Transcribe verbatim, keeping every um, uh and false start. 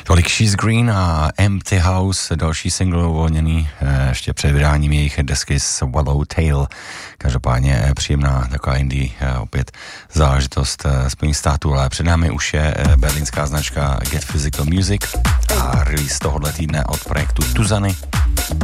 Tolik She's Green a Empty House, další single uvolněný ještě před vydáním jejich desky Swallowtail. Každopádně příjemná taková indie opět záležitost Spojených států, ale před námi už je berlínská značka Get Physical Music a release tohohle týdne od projektu Tuzany.